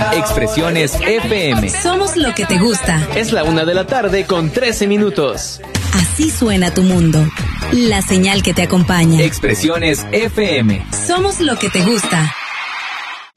Expresiones FM. Somos lo que te gusta. Es la 1:13 con 13 minutos. Así suena tu mundo. La señal que te acompaña. Expresiones FM. Somos lo que te gusta.